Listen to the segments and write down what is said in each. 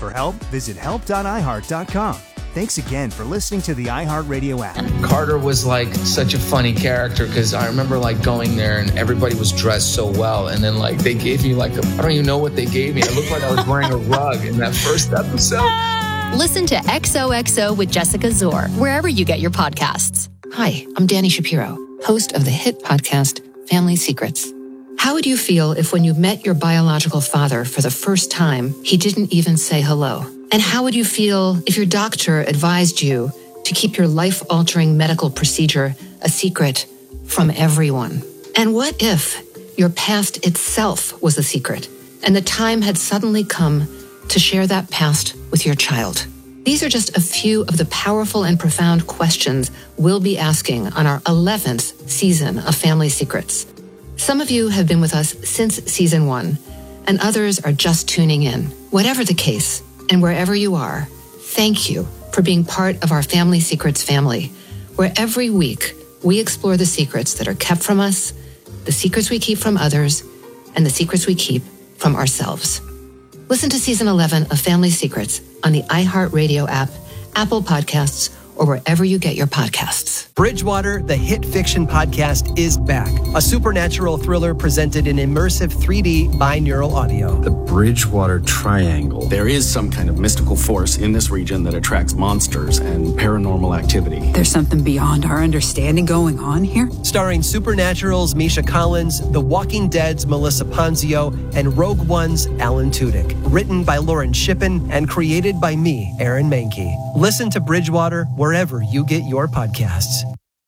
For help, visit help.iheart.com. Thanks again for listening to the iHeartRadio app. Carter was like such a funny character because I remember like going there and everybody was dressed so well. And then like they gave me like I don't even know what they gave me. It looked like I was wearing a rug in that first episode. Listen to XOXO with Jessica Zor wherever you get your podcasts. Hi, I'm Dani Shapiro, host of the hit podcast Family Secrets. How would you feel if when you met your biological father for the first time, he didn't even say hello? And how would you feel if your doctor advised you to keep your life-altering medical procedure a secret from everyone? And what if your past itself was a secret and the time had suddenly come to share that past with your child? These are just a few of the powerful and profound questions we'll be asking on our 11th season of Family Secrets. Some of you have been with us since season 1, and others are just tuning in. Whatever the case, and wherever you are, thank you for being part of our Family Secrets family, where every week we explore the secrets that are kept from us, the secrets we keep from others, and the secrets we keep from ourselves. Listen to Season 11 of Family Secrets on the iHeartRadio app, Apple Podcasts, or wherever you get your podcasts. Bridgewater, the hit fiction podcast, is back. A supernatural thriller presented in immersive 3D binaural audio. The Bridgewater Triangle. There is some kind of mystical force in this region that attracts monsters and paranormal activity. There's something beyond our understanding going on here? Starring Supernatural's Misha Collins, The Walking Dead's Melissa Ponzio, and Rogue One's Alan Tudyk. Written by Lauren Shippen and created by me, Aaron Mahnke. Listen to Bridgewater wherever you get your podcasts.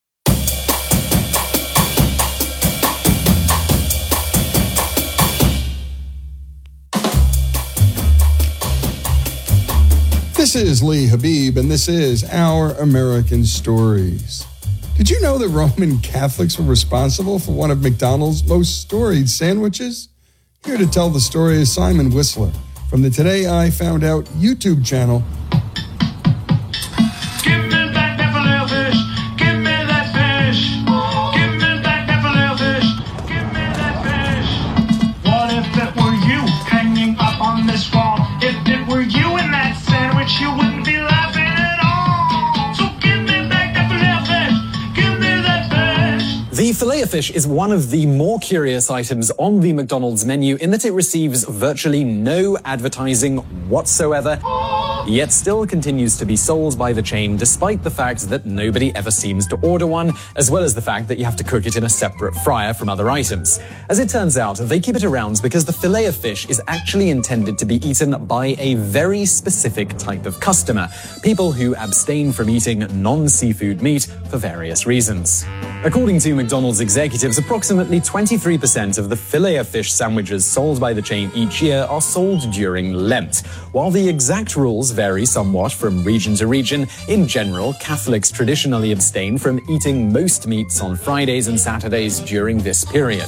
This is Lee Habib, and this is Our American Stories. Did you know that Roman Catholics were responsible for one of McDonald's most storied sandwiches? Here to tell the story is Simon Whistler from the Today I Found Out YouTube channel. You wouldn't be laughing at all. So give me back that filet-o-fish. Give me that fish. The filet-o-fish is one of the more curious items on the McDonald's menu in that it receives virtually no advertising whatsoever, yet still continues to be sold by the chain despite the fact that nobody ever seems to order one, as well as the fact that you have to cook it in a separate fryer from other items. As it turns out, they keep it around because the filet-o-fish is actually intended to be eaten by a very specific type of customer, people who abstain from eating non-seafood meat for various reasons. According to McDonald's executives, approximately 23% of the filet-o-fish sandwiches sold by the chain each year are sold during Lent. While the exact rules vary somewhat from region to region, in general, Catholics traditionally abstain from eating most meats on Fridays and Saturdays during this period.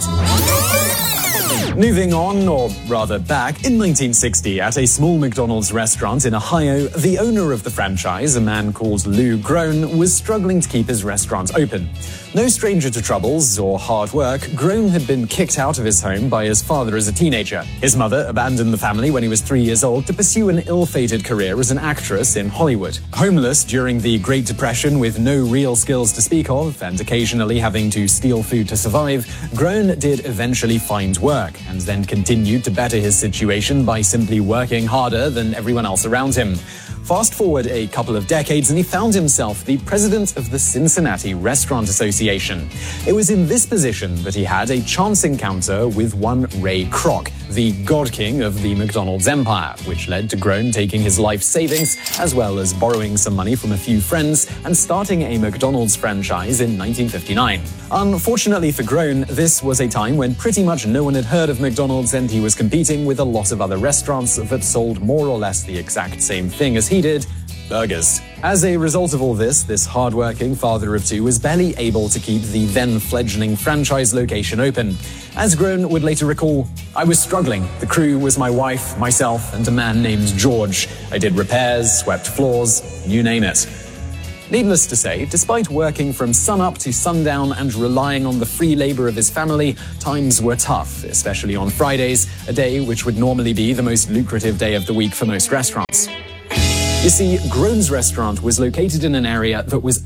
Moving on, or rather back, in 1960, at a small McDonald's restaurant in Ohio, the owner of the franchise, a man called Lou Groen, was struggling to keep his restaurant open. No stranger to troubles or hard work, Groen had been kicked out of his home by his father as a teenager. His mother abandoned the family when he was 3 years old to pursue an ill-fated career as an actress in Hollywood. Homeless during the Great Depression with no real skills to speak of, and occasionally having to steal food to survive, Groen did eventually find work, and then continued to better his situation by simply working harder than everyone else around him. Fast forward a couple of decades and he found himself the president of the Cincinnati Restaurant Association. It was in this position that he had a chance encounter with one Ray Kroc, the God King of the McDonald's empire, which led to Groen taking his life savings as well as borrowing some money from a few friends and starting a McDonald's franchise in 1959. Unfortunately for Groen, this was a time when pretty much no one had heard of McDonald's and he was competing with a lot of other restaurants that sold more or less the exact same thing as he did: burgers. As a result of all this hard-working father of two was barely able to keep the then-fledgling franchise location open. As Groen would later recall, "I was struggling. The crew was my wife, myself, and a man named George. I did repairs, swept floors, you name it." Needless to say, despite working from sunup to sundown and relying on the free labor of his family, times were tough, especially on Fridays, a day which would normally be the most lucrative day of the week for most restaurants. You see, Groen's restaurant was located in an area that was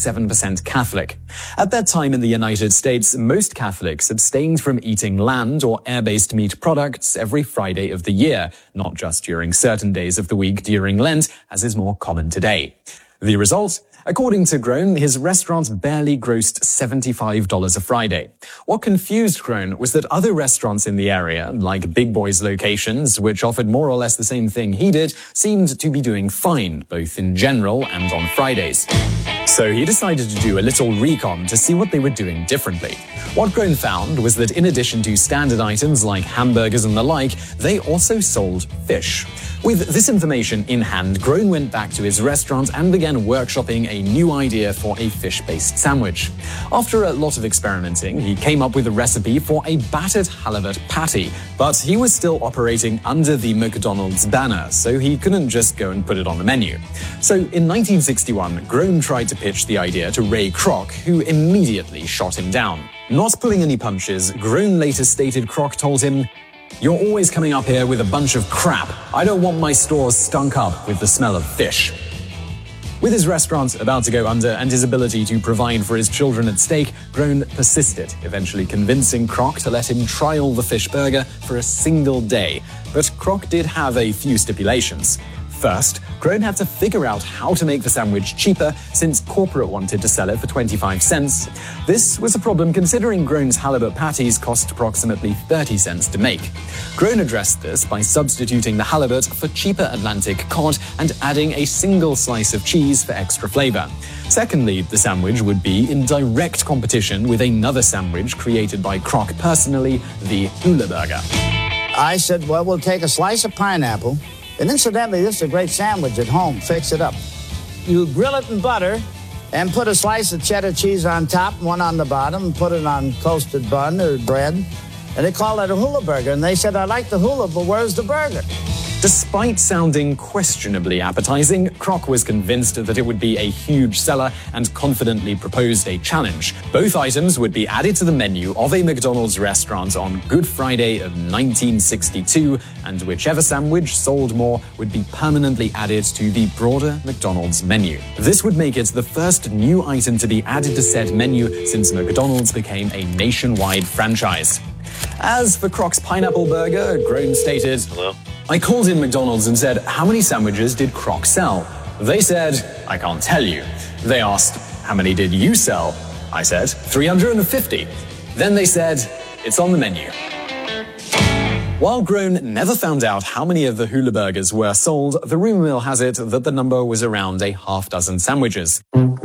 87% Catholic. At that time in the United States, most Catholics abstained from eating land or air-based meat products every Friday of the year, not just during certain days of the week during Lent, as is more common today. The result? According to Groen, his restaurant barely grossed $75 a Friday. What confused Groen was that other restaurants in the area, like Big Boy's locations, which offered more or less the same thing he did, seemed to be doing fine, both in general and on Fridays. So he decided to do a little recon to see what they were doing differently. What Groen found was that in addition to standard items like hamburgers and the like, they also sold fish. With this information in hand, Groen went back to his restaurant and began workshopping a new idea for a fish-based sandwich. After a lot of experimenting, he came up with a recipe for a battered halibut patty, but he was still operating under the McDonald's banner, so he couldn't just go and put it on the menu. So in 1961, Groen tried to pitch the idea to Ray Kroc, who immediately shot him down. Not pulling any punches, Groen later stated Kroc told him, "You're always coming up here with a bunch of crap. I don't want my stores stunk up with the smell of fish." With his restaurant about to go under and his ability to provide for his children at stake, Groen persisted, eventually convincing Kroc to let him trial the fish burger for a single day. But Kroc did have a few stipulations. First, Groen had to figure out how to make the sandwich cheaper since corporate wanted to sell it for 25 cents. This was a problem considering Groen's halibut patties cost approximately 30 cents to make. Groen addressed this by substituting the halibut for cheaper Atlantic cod and adding a single slice of cheese for extra flavor. Secondly, the sandwich would be in direct competition with another sandwich created by Kroc personally, the Hula Burger. I said, well, we'll take a slice of pineapple. And incidentally, this is a great sandwich at home. Fix it up. You grill it in butter and put a slice of cheddar cheese on top and one on the bottom and put it on toasted bun or bread. And they call it a hula burger. And they said, I like the hula, but where's the burger? Despite sounding questionably appetizing, Kroc was convinced that it would be a huge seller and confidently proposed a challenge. Both items would be added to the menu of a McDonald's restaurant on Good Friday of 1962, and whichever sandwich sold more would be permanently added to the broader McDonald's menu. This would make it the first new item to be added to said menu since McDonald's became a nationwide franchise. As for Kroc's pineapple burger, Groen stated, "Hello? I called in McDonald's and said, how many sandwiches did Kroc sell? They said, I can't tell you. They asked, how many did you sell? I said, 350. Then they said, it's on the menu." While Groen never found out how many of the Hula Burgers were sold, the rumor mill has it that the number was around a half dozen sandwiches.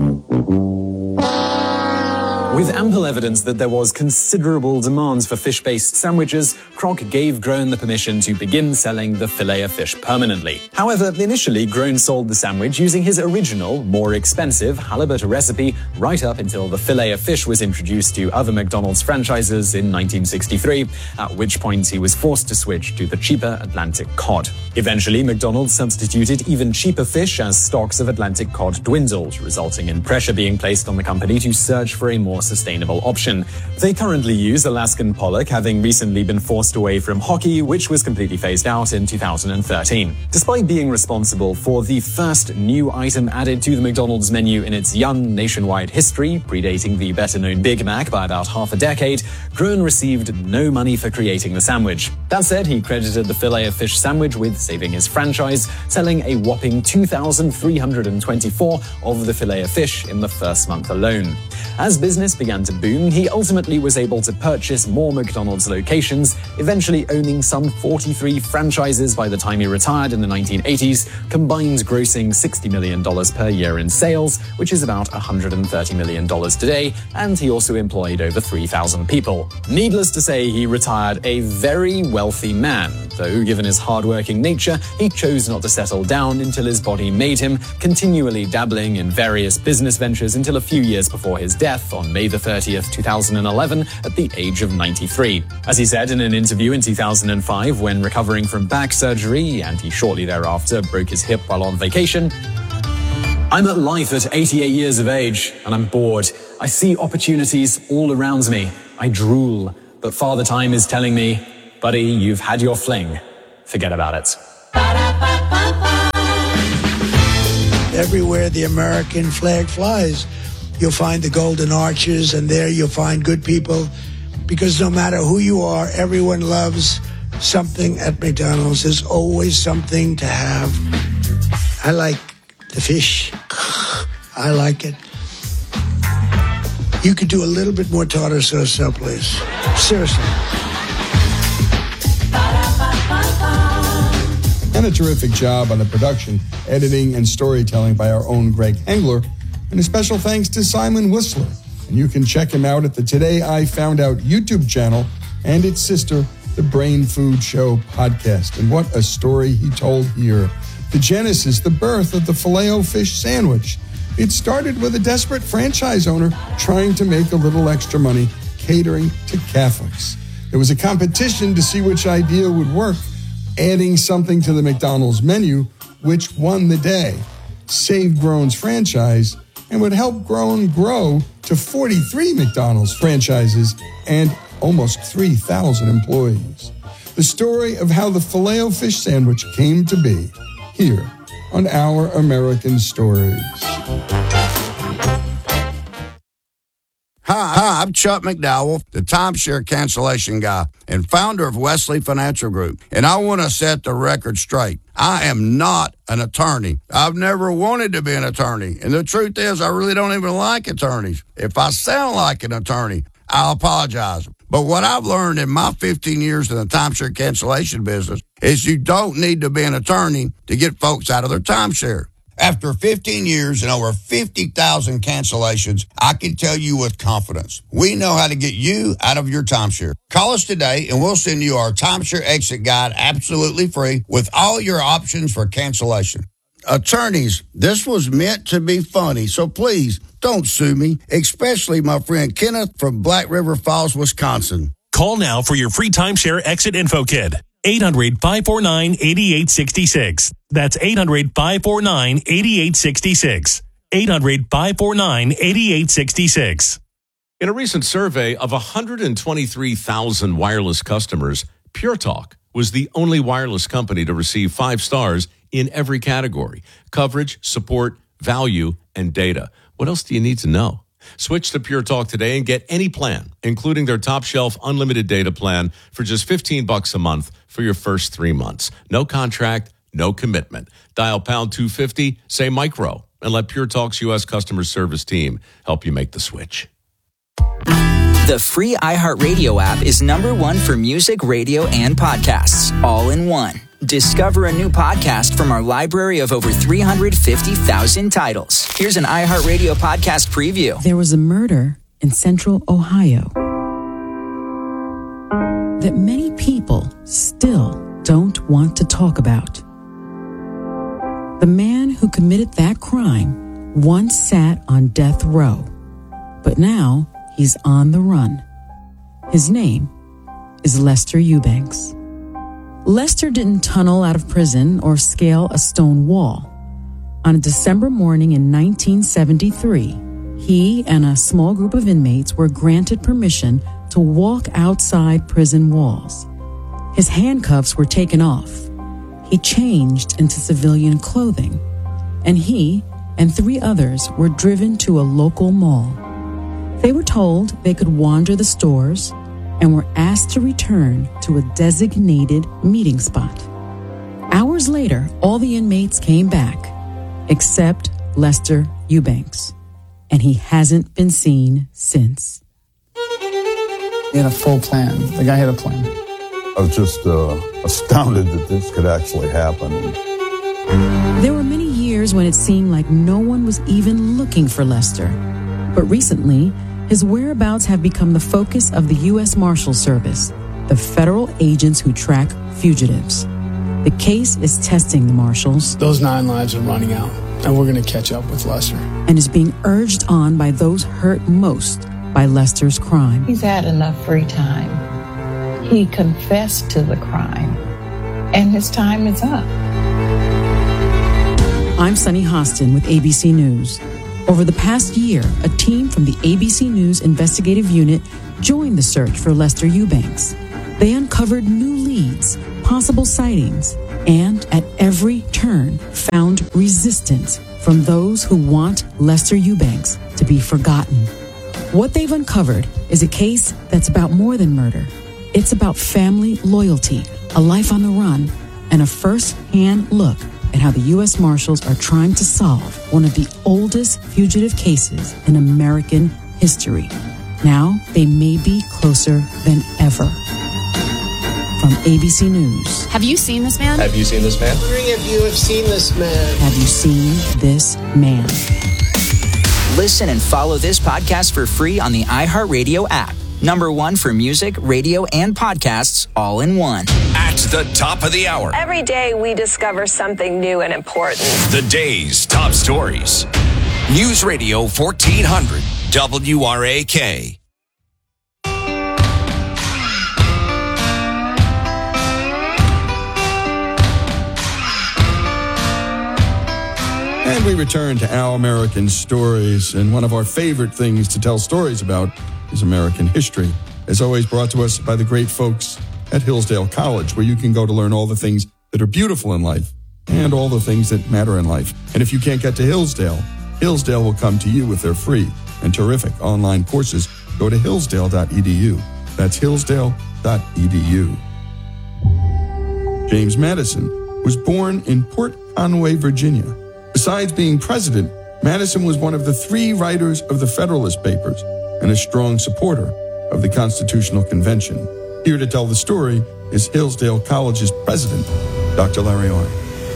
With ample evidence that there was considerable demand for fish-based sandwiches, Kroc gave Groen the permission to begin selling the Filet-O-Fish permanently. However, initially Groen sold the sandwich using his original, more expensive halibut recipe right up until the Filet-O-Fish was introduced to other McDonald's franchises in 1963, at which point he was forced to switch to the cheaper Atlantic cod. Eventually, McDonald's substituted even cheaper fish as stocks of Atlantic cod dwindled, resulting in pressure being placed on the company to search for a more sustainable option. They currently use Alaskan pollock, having recently been forced away from hockey, which was completely phased out in 2013. Despite being responsible for the first new item added to the McDonald's menu in its young nationwide history, predating the better-known Big Mac by about half a decade, Groen received no money for creating the sandwich. That said, he credited the Filet-O-Fish sandwich with saving his franchise, selling a whopping 2,324 of the Filet-O-Fish in the first month alone. As business began to boom, he ultimately was able to purchase more McDonald's locations, eventually owning some 43 franchises by the time he retired in the 1980s, combined grossing $60 million per year in sales, which is about $130 million today, and he also employed over 3,000 people. Needless to say, he retired a very wealthy man, though given his hardworking nature, he chose not to settle down until his body made him, continually dabbling in various business ventures until a few years before his death on May the 30th, 2011, at the age of 93. As he said in an interview in 2005 when recovering from back surgery, and he shortly thereafter broke his hip while on vacation, I'm at life at 88 years of age, and I'm bored. I see opportunities all around me. I drool, but Father Time is telling me, buddy, you've had your fling. Forget about it. Everywhere the American flag flies, you'll find the golden arches, and there you'll find good people, because no matter who you are, everyone loves something at McDonald's. There's always something to have. I like the fish. I like it. You could do a little bit more tartar sauce, please. Seriously. And a terrific job on the production, editing, and storytelling by our own Greg Hengler. And a special thanks to Simon Whistler. And you can check him out at the Today I Found Out YouTube channel and its sister, the Brain Food Show podcast. And what a story he told here. The genesis, the birth of the Filet-O-Fish sandwich. It started with a desperate franchise owner trying to make a little extra money catering to Catholics. There was a competition to see which idea would work, adding something to the McDonald's menu, which won the day, saved Grown's franchise, and would help Grown grow to 43 McDonald's franchises and almost 3,000 employees. The story of how the Filet-O-Fish sandwich came to be, here on Our American Stories. Hi, I'm Chuck McDowell, the timeshare cancellation guy and founder of Wesley Financial Group. And I want to set the record straight. I am not an attorney. I've never wanted to be an attorney. And the truth is, I really don't even like attorneys. If I sound like an attorney, I'll apologize. But what I've learned in my 15 years in the timeshare cancellation business is you don't need to be an attorney to get folks out of their timeshare. After 15 years and over 50,000 cancellations, I can tell you with confidence, we know how to get you out of your timeshare. Call us today and we'll send you our timeshare exit guide absolutely free with all your options for cancellation. Attorneys, this was meant to be funny, so please don't sue me, especially my friend Kenneth from Black River Falls, Wisconsin. Call now for your free timeshare exit info kit. 800-549-8866. That's 800-549-8866. 800-549-8866. In a recent survey of 123,000 wireless customers, Pure Talk was the only wireless company to receive 5 stars in every category: coverage, support, value, and data. What else do you need to know? Switch to Pure Talk today and get any plan, including their top shelf unlimited data plan for just $15 a month for your first 3 months. No contract, no commitment. Dial pound 250, say micro, and let Pure Talk's U.S. customer service team help you make the switch. The free iHeartRadio app is #1 for music, radio, and podcasts, all in one. Discover a new podcast from our library of over 350,000 titles. Here's an iHeartRadio podcast preview. There was a murder in central Ohio that many people still don't want to talk about. The man who committed that crime once sat on death row, but now he's on the run. His name is Lester Eubanks. Lester didn't tunnel out of prison or scale a stone wall. On a December morning in 1973, he and a small group of inmates were granted permission to walk outside prison walls. His handcuffs were taken off. He changed into civilian clothing, and he and 3 others were driven to a local mall. They were told they could wander the stores and were asked to return to a designated meeting spot. Hours later, all the inmates came back, except Lester Eubanks, and he hasn't been seen since. He had a full plan. The guy had a plan. I was just astounded that this could actually happen. There were many years when it seemed like no one was even looking for Lester. But recently, his whereabouts have become the focus of the U.S. Marshal Service, the federal agents who track fugitives. The case is testing the marshals. Those 9 lives are running out, and we're going to catch up with Lester. And is being urged on by those hurt most by Lester's crime. He's had enough free time. He confessed to the crime, and his time is up. I'm Sunny Hostin with ABC News. Over the past year, a team from the ABC News Investigative Unit joined the search for Lester Eubanks. They uncovered new leads, possible sightings, and at every turn found resistance from those who want Lester Eubanks to be forgotten. What they've uncovered is a case that's about more than murder. It's about family loyalty, a life on the run, and a first-hand look at how the U.S. Marshals are trying to solve one of the oldest fugitive cases in American history. Now, they may be closer than ever. From ABC News. Have you seen this man? Have you seen this man? Wondering if you have seen this man. Have you seen this man? Listen and follow this podcast for free on the iHeartRadio app. #1 for music, radio, and podcasts all in one. At the top of the hour. Every day we discover something new and important. The day's top stories. News Radio 1400 WRAK. And we return to Our American Stories, and one of our favorite things to tell stories about is American history. As always, brought to us by the great folks at Hillsdale College, where you can go to learn all the things that are beautiful in life and all the things that matter in life. And if you can't get to Hillsdale, Hillsdale will come to you with their free and terrific online courses. Go to hillsdale.edu. That's hillsdale.edu. James Madison was born in Port Conway, Virginia. Besides being president, Madison was one of the 3 writers of the Federalist Papers and a strong supporter of the Constitutional Convention. Here to tell the story is Hillsdale College's president, Dr. Larry Arnn.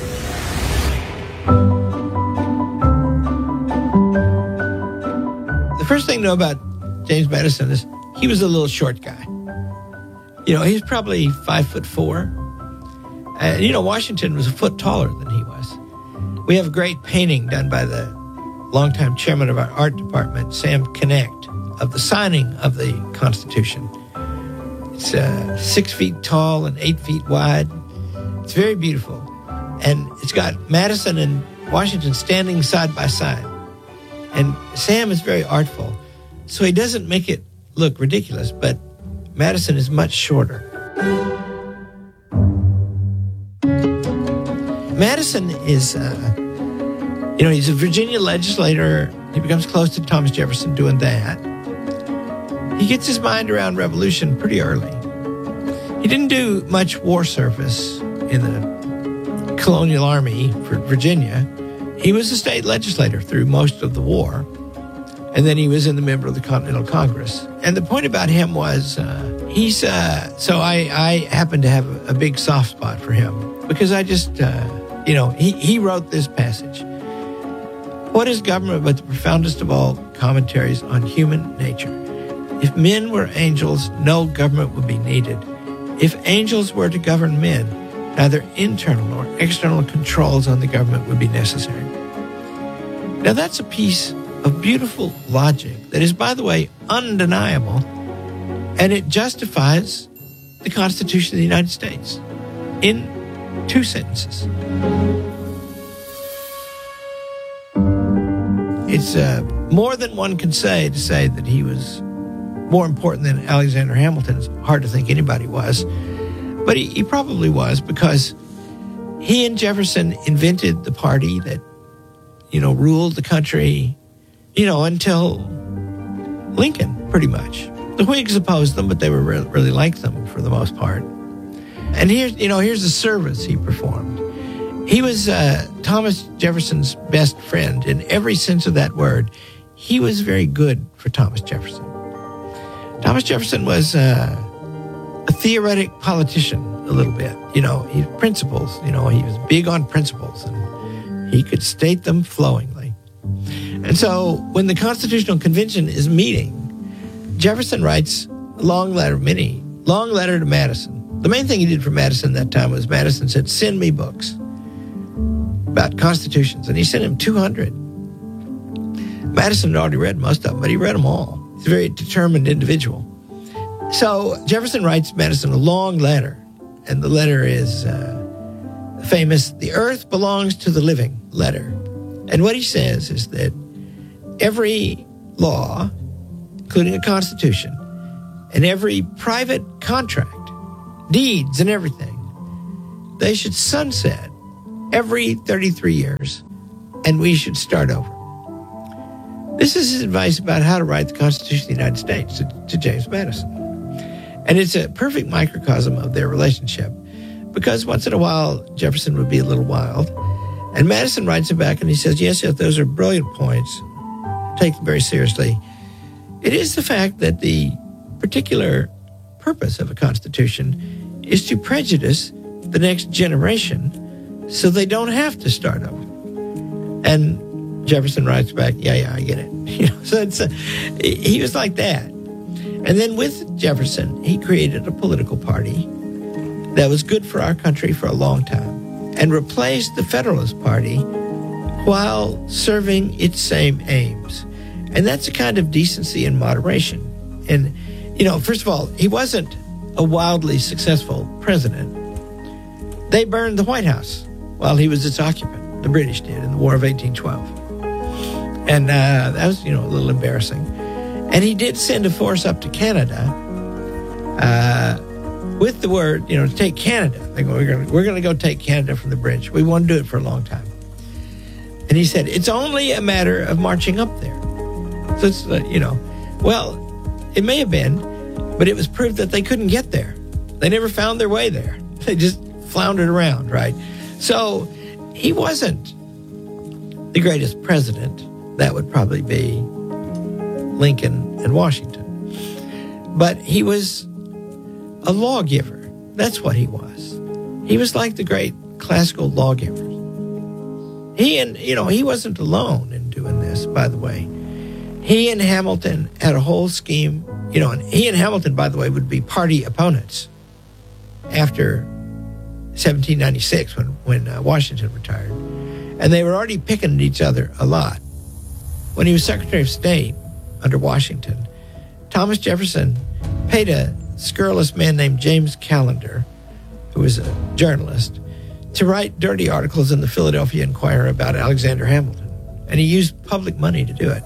The first thing to know about James Madison is he was a little short guy. You know, he's probably 5'4". And, you know, Washington was a foot taller than he was. We have a great painting done by the longtime chairman of our art department, Sam Connect, of the signing of the Constitution. It's 6 feet tall and 8 feet wide. It's very beautiful. And it's got Madison and Washington standing side by side. And Sam is very artful, so he doesn't make it look ridiculous, but Madison is much shorter. Madison is, he's a Virginia legislator. He becomes close to Thomas Jefferson doing that. He gets his mind around revolution pretty early. He didn't do much war service in the colonial army for Virginia. He was a state legislator through most of the war. And then he was a member of the Continental Congress. And the point about him was, I happen to have a big soft spot for him because I just, he wrote this passage. What is government but the profoundest of all commentaries on human nature? If men were angels, no government would be needed. If angels were to govern men, neither internal nor external controls on the government would be necessary. Now that's a piece of beautiful logic that is, by the way, undeniable, and it justifies the Constitution of the United States in 2 sentences. It's more than one can say to say that he was more important than Alexander Hamilton. It's hard to think anybody was. But he probably was, because he and Jefferson invented the party that, ruled the country, until Lincoln, pretty much. The Whigs opposed them, but they were really liked them for the most part. And here's the service he performed. He was Thomas Jefferson's best friend in every sense of that word. He was very good for Thomas Jefferson. Thomas Jefferson was a theoretic politician a little bit. He principles. He was big on principles, and he could state them flowingly. And so when the Constitutional Convention is meeting, Jefferson writes a long letter to Madison. The main thing he did for Madison that time was Madison said, send me books about constitutions. And he sent him 200. Madison had already read most of them, but he read them all. He's a very determined individual. So Jefferson writes Madison a long letter, and the letter is famous. The earth belongs to the living. letter. And what he says is that every law, including a constitution, and every private contract, deeds and everything, they should sunset every 33 years, and we should start over. This is his advice about how to write the Constitution of the United States to James Madison. And it's a perfect microcosm of their relationship, because once in a while, Jefferson would be a little wild, and Madison writes him back and he says, yes, those are brilliant points. Take them very seriously. It is the fact that the particular purpose of a constitution is to prejudice the next generation so they don't have to start over. And Jefferson writes back, yeah, I get it. So he was like that. And then with Jefferson, he created a political party that was good for our country for a long time and replaced the Federalist Party while serving its same aims. And that's a kind of decency and moderation. And, first of all, he wasn't a wildly successful president. They burned the White House while he was its occupant. The British did in the War of 1812. And that was, a little embarrassing. And he did send a force up to Canada with the word, to take Canada. They go, we're going to go take Canada from the British. We want to do it for a long time. And he said, it's only a matter of marching up there. So it's, well, it may have been, but it was proved that they couldn't get there. They never found their way there. They just floundered around, right? So he wasn't the greatest president. That would probably be Lincoln and Washington. But he was a lawgiver. That's what he was. He was like the great classical lawgivers. He wasn't alone in doing this, by the way. He and Hamilton had a whole scheme, and he and Hamilton, by the way, would be party opponents after 1796 when Washington retired. And they were already picking at each other a lot. When he was Secretary of State under Washington, Thomas Jefferson paid a scurrilous man named James Callender, who was a journalist, to write dirty articles in the Philadelphia Inquirer about Alexander Hamilton. And he used public money to do it.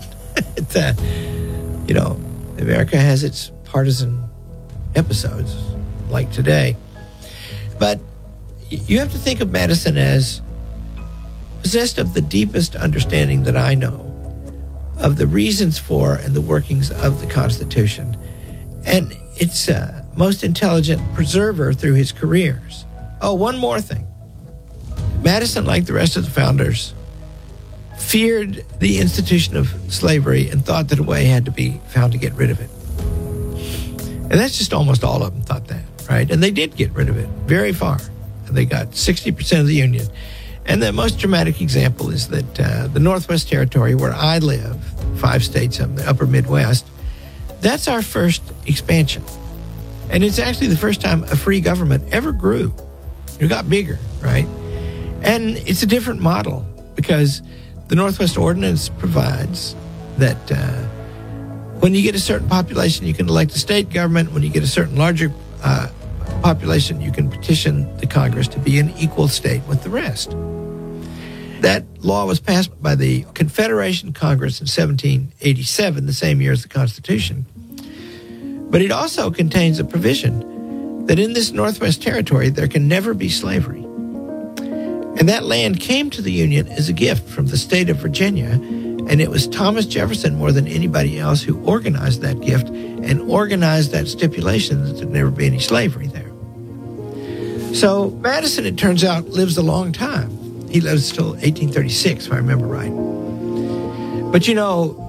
America has its partisan episodes, like today. But you have to think of Madison as possessed of the deepest understanding that I know of the reasons for and the workings of the Constitution. And its most intelligent preserver through his careers. Oh, one more thing. Madison, like the rest of the founders, feared the institution of slavery and thought that a way had to be found to get rid of it. And that's just almost all of them thought that, right? And they did get rid of it very far. And they got 60% of the Union. And the most dramatic example is that the Northwest Territory, where I live, 5 states of the upper Midwest, that's our first expansion. And it's actually the first time a free government ever grew. It got bigger, right? And it's a different model because the Northwest Ordinance provides that when you get a certain population, you can elect a state government. When you get a certain larger population, you can petition the Congress to be an equal state with the rest. That law was passed by the Confederation Congress in 1787, the same year as the Constitution. But it also contains a provision that in this Northwest Territory, there can never be slavery. And that land came to the Union as a gift from the state of Virginia, and it was Thomas Jefferson more than anybody else who organized that gift and organized that stipulation that there'd never be any slavery there. So Madison, it turns out, lives a long time. He lives till 1836, if I remember right. But in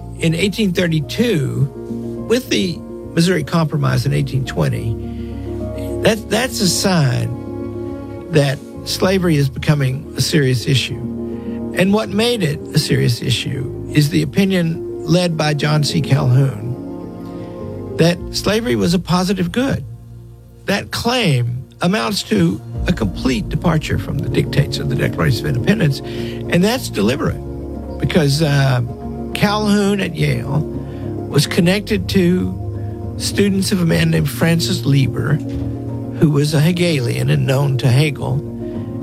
1832, with the Missouri Compromise in 1820, that's a sign that slavery is becoming a serious issue. And what made it a serious issue is the opinion led by John C. Calhoun that slavery was a positive good. That claim amounts to a complete departure from the dictates of the Declaration of Independence, and that's deliberate because Calhoun at Yale was connected to students of a man named Francis Lieber, who was a Hegelian and known to Hegel.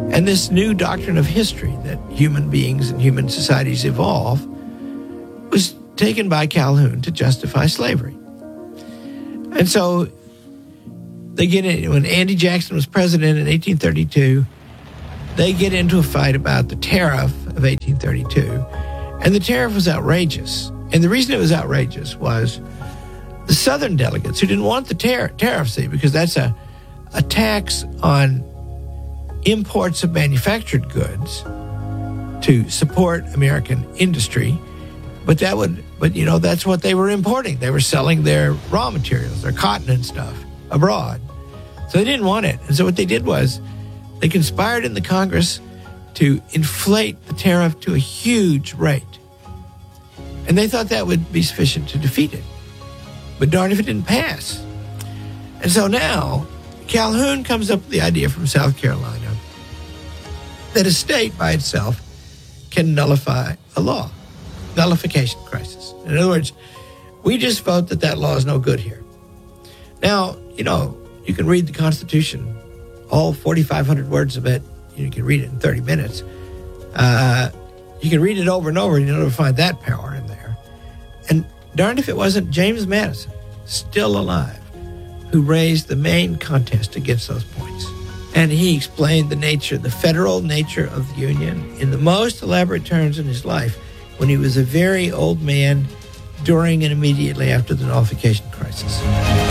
And this new doctrine of history, that human beings and human societies evolve, was taken by Calhoun to justify slavery. And so they get in, when Andy Jackson was president in 1832, they get into a fight about the tariff of 1832. And the tariff was outrageous. And the reason it was outrageous was the Southern delegates who didn't want the tariff, see, because that's a tax on imports of manufactured goods to support American industry. But that's what they were importing. They were selling their raw materials, their cotton and stuff, abroad. So they didn't want it. And so what they did was they conspired in the Congress to inflate the tariff to a huge rate. And they thought that would be sufficient to defeat it. But darn if it didn't pass. And so now Calhoun comes up with the idea from South Carolina that a state by itself can nullify a law. Nullification crisis. In other words, we just vote that law is no good here. Now, you can read the Constitution, all 4,500 words of it. You can read it in 30 minutes. You can read it over and over, and you'll never find that power in there. And darned if it wasn't James Madison, still alive, who raised the main contest against those points. And he explained the federal nature of the Union in the most elaborate terms in his life when he was a very old man during and immediately after the nullification crisis.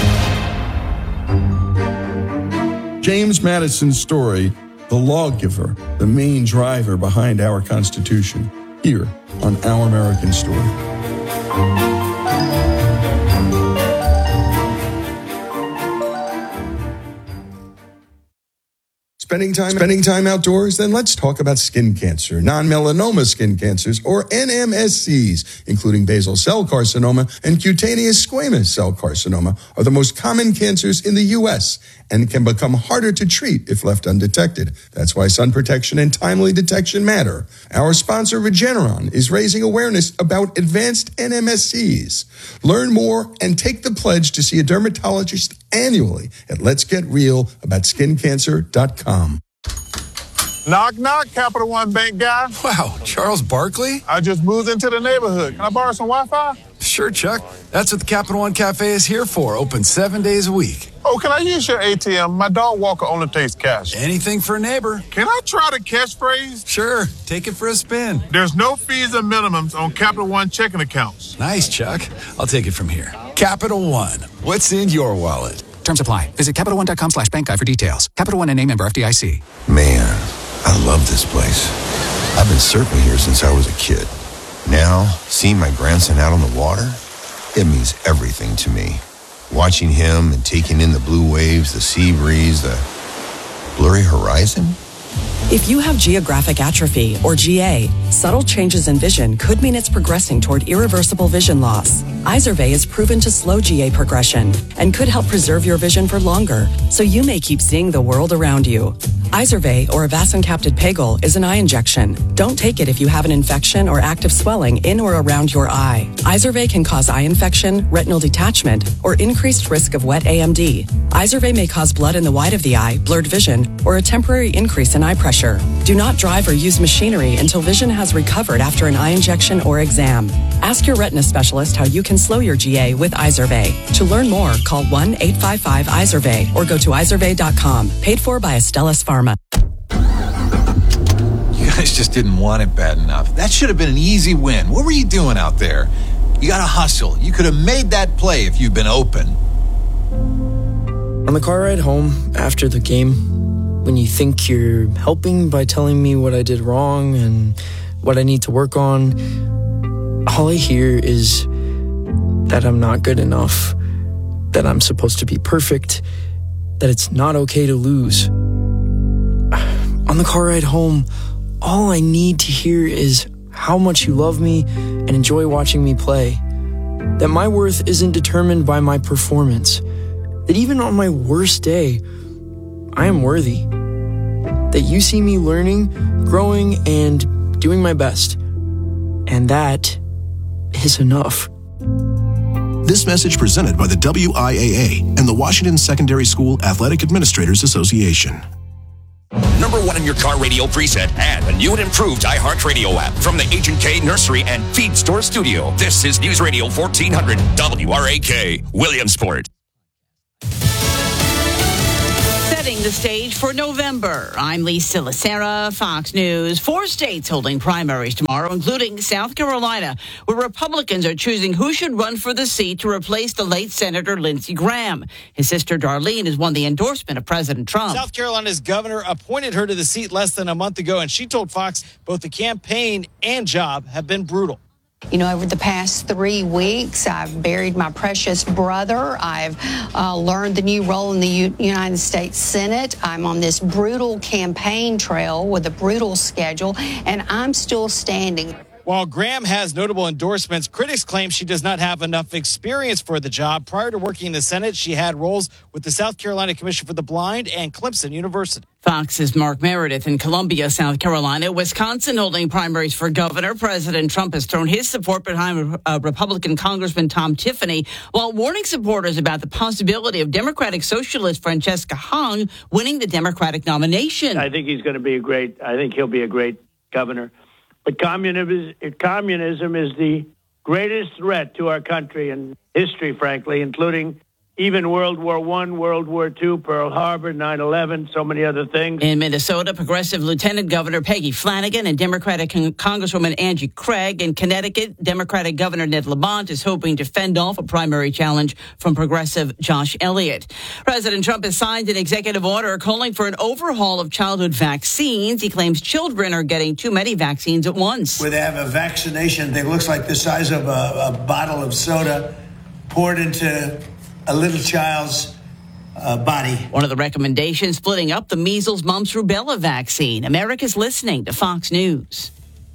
James Madison's story, the lawgiver, the main driver behind our Constitution, here on Our American Story. Spending time outdoors? Then let's talk about skin cancer. Non-melanoma skin cancers, or NMSCs, including basal cell carcinoma and cutaneous squamous cell carcinoma, are the most common cancers in the U.S. and can become harder to treat if left undetected. That's why sun protection and timely detection matter. Our sponsor, Regeneron, is raising awareness about advanced NMSCs. Learn more and take the pledge to see a dermatologist annually at letsgetrealaboutSkinCancer.com. Knock, knock, Capital One Bank guy. Wow, Charles Barkley? I just moved into the neighborhood. Can I borrow some Wi-Fi? Sure, Chuck. That's what the Capital One Cafe is here for. Open 7 days a week. Oh, can I use your ATM? My dog walker only takes cash. Anything for a neighbor. Can I try the catchphrase? Sure. Take it for a spin. There's no fees or minimums on Capital One checking accounts. Nice, Chuck. I'll take it from here. Capital One. What's in your wallet? Terms apply. Visit CapitalOne.com/bankguide for details. Capital One and a member FDIC. Man, I love this place. I've been surfing here since I was a kid. Now, seeing my grandson out on the water, it means everything to me. Watching him and taking in the blue waves, the sea breeze, the blurry horizon. If you have geographic atrophy, or GA, subtle changes in vision could mean it's progressing toward irreversible vision loss. Izervay is proven to slow GA progression and could help preserve your vision for longer, so you may keep seeing the world around you. Izervay, or avacincaptad pegol, is an eye injection. Don't take it if you have an infection or active swelling in or around your eye. Izervay can cause eye infection, retinal detachment, or increased risk of wet AMD. Izervay may cause blood in the white of the eye, blurred vision, or a temporary increase in eye pressure. Do not drive or use machinery until vision has recovered after an eye injection or exam. Ask your retina specialist how you can slow your GA with Izervay. To learn more, call 1-855-IZERVAY or go to izervay.com. Paid for by Astellas Pharma. You guys just didn't want it bad enough. That should have been an easy win. What were you doing out there? You got to hustle. You could have made that play if you'd been open. On the car ride home after the game, when you think you're helping by telling me what I did wrong and what I need to work on, all I hear is that I'm not good enough, that I'm supposed to be perfect, that it's not okay to lose. On the car ride home, all I need to hear is how much you love me and enjoy watching me play, that my worth isn't determined by my performance, that even on my worst day, I am worthy, that you see me learning, growing, and doing my best. And that is enough. This message presented by the WIAA and the Washington Secondary School Athletic Administrators Association. #1 in your car radio preset, and a new and improved iHeartRadio app from the H&K Nursery and Feed Store Studio. This is News Radio 1400 WRAK, Williamsport. Setting the stage for November. I'm Lisa Lacera, Fox News. 4 states holding primaries tomorrow, including South Carolina, where Republicans are choosing who should run for the seat to replace the late Senator Lindsey Graham. His sister Darlene has won the endorsement of President Trump. South Carolina's governor appointed her to the seat less than a month ago, and she told Fox both the campaign and job have been brutal. You know, over the past 3 weeks, I've buried my precious brother. I've learned the new role in the United States Senate. I'm on this brutal campaign trail with a brutal schedule, and I'm still standing. While Graham has notable endorsements, critics claim she does not have enough experience for the job. Prior to working in the Senate, she had roles with the South Carolina Commission for the Blind and Clemson University. Fox's Mark Meredith in Columbia, South Carolina. Wisconsin holding primaries for governor. President Trump has thrown his support behind Republican Congressman Tom Tiffany, while warning supporters about the possibility of Democratic Socialist Francesca Hung winning the Democratic nomination. I think he'll be a great governor. But communism is the greatest threat to our country and history, frankly, including even World War I, World War II, Pearl Harbor, 9/11, so many other things. In Minnesota, Progressive Lieutenant Governor Peggy Flanagan and Democratic Congresswoman Angie Craig. In Connecticut, Democratic Governor Ned Lamont is hoping to fend off a primary challenge from Progressive Josh Elliott. President Trump has signed an executive order calling for an overhaul of childhood vaccines. He claims children are getting too many vaccines at once. Where they have a vaccination that looks like the size of a bottle of soda poured into a little child's body. One of the recommendations, splitting up the measles, mumps, rubella vaccine. America's listening to Fox News.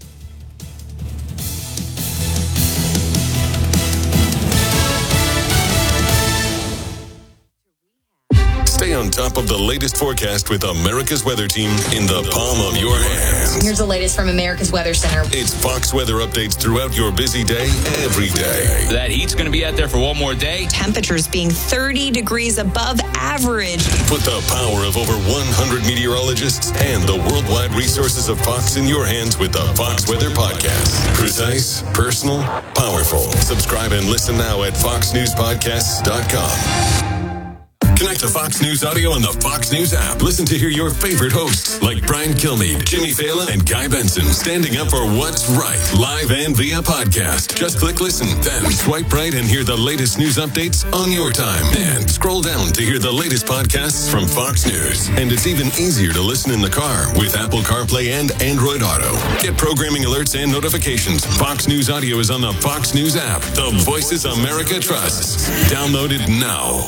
Stay on top of the latest forecast with America's Weather Team in the palm of your hands. Here's the latest from America's Weather Center. It's Fox weather updates throughout your busy day, every day. That heat's going to be out there for one more day. Temperatures being 30 degrees above average. Put the power of over 100 meteorologists and the worldwide resources of Fox in your hands with the Fox Weather Podcast. Precise, personal, powerful. Subscribe and listen now at foxnewspodcasts.com. Connect to Fox News Audio on the Fox News app. Listen to hear your favorite hosts like Brian Kilmeade, Jimmy Fallon, and Guy Benson standing up for what's right, live and via podcast. Just click listen, then swipe right and hear the latest news updates on your time. And scroll down to hear the latest podcasts from Fox News. And it's even easier to listen in the car with Apple CarPlay and Android Auto. Get programming alerts and notifications. Fox News Audio is on the Fox News app. The voices America trusts. Download it now.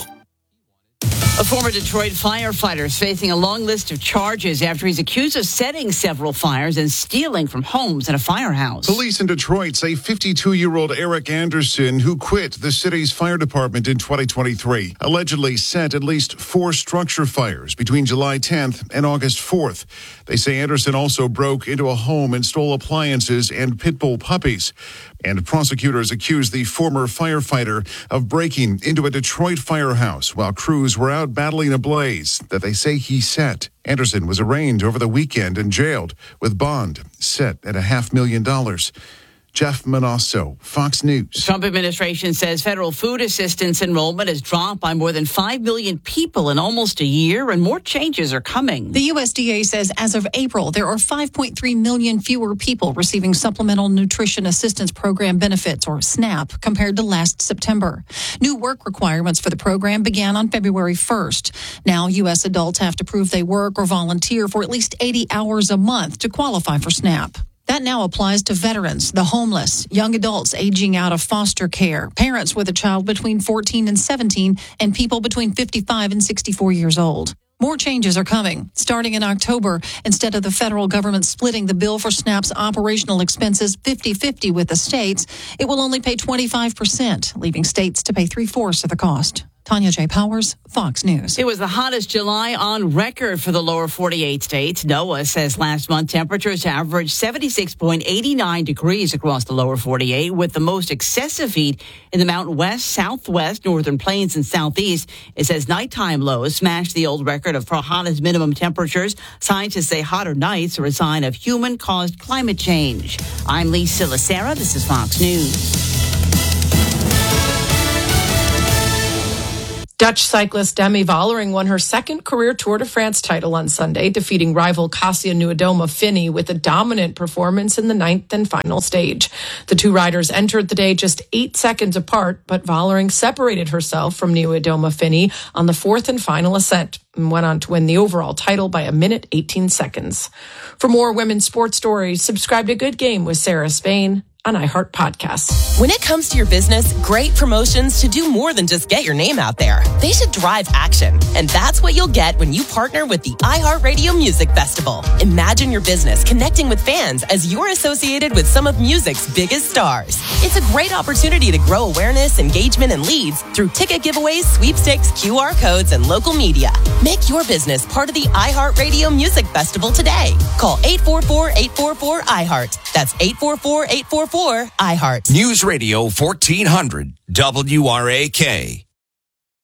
A former Detroit firefighter is facing a long list of charges after he's accused of setting several fires and stealing from homes in a firehouse. Police in Detroit say 52-year-old Eric Anderson, who quit the city's fire department in 2023, allegedly set at least 4 structure fires between July 10th and August 4th. They say Anderson also broke into a home and stole appliances and pit bull puppies. And prosecutors accused the former firefighter of breaking into a Detroit firehouse while crews were out battling a blaze that they say he set. Anderson was arraigned over the weekend and jailed with bond set at $500,000. Jeff Manasso, Fox News. Trump administration says federal food assistance enrollment has dropped by more than 5 million people in almost a year, and more changes are coming. The USDA says as of April, there are 5.3 million fewer people receiving Supplemental Nutrition Assistance Program benefits, or SNAP, compared to last September. New work requirements for the program began on February 1st. Now, U.S. adults have to prove they work or volunteer for at least 80 hours a month to qualify for SNAP. That now applies to veterans, the homeless, young adults aging out of foster care, parents with a child between 14 and 17, and people between 55 and 64 years old. More changes are coming. Starting in October, instead of the federal government splitting the bill for SNAP's operational expenses 50-50 with the states, it will only pay 25%, leaving states to pay 3/4 of the cost. Tanya J. Powers, Fox News. It was the hottest July on record for the lower 48 states. NOAA says last month temperatures averaged 76.89 degrees across the lower 48, with the most excessive heat in the Mountain West, Southwest, Northern Plains, and Southeast. It says nighttime lows smashed the old record for hottest minimum temperatures. Scientists say hotter nights are a sign of human-caused climate change. I'm Lisa Lacera. This is Fox News. Dutch cyclist Demi Vollering won her second career Tour de France title on Sunday, defeating rival Kasia Niewiadoma-Fini with a dominant performance in the ninth and final stage. The two riders entered the day just 8 seconds apart, but Vollering separated herself from Niewiadoma-Fini on the fourth and final ascent and went on to win the overall title by 1:18 seconds. For more women's sports stories, subscribe to Good Game with Sarah Spain on iHeart Podcasts. When it comes to your business, great promotions should do more than just get your name out there. They should drive action. And that's what you'll get when you partner with the iHeartRadio Music Festival. Imagine your business connecting with fans as you're associated with some of music's biggest stars. It's a great opportunity to grow awareness, engagement, and leads through ticket giveaways, sweepstakes, QR codes, and local media. Make your business part of the iHeartRadio Music Festival today. Call 844-844-iHeart. That's 844-844-iHeart. News Radio 1400 WRAK.